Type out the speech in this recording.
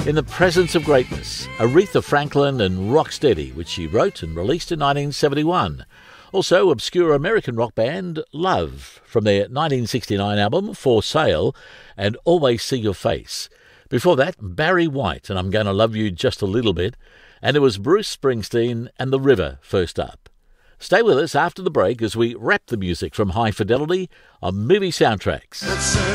In the Presence of Greatness, Aretha Franklin and Rocksteady, which she wrote and released in 1971. Also, obscure American rock band Love from their 1969 album For Sale and Always See Your Face. Before that, Barry White and I'm Gonna Love You Just a Little Bit. And it was Bruce Springsteen and The River first up. Stay with us after the break as we wrap the music from High Fidelity on Movie Soundtracks.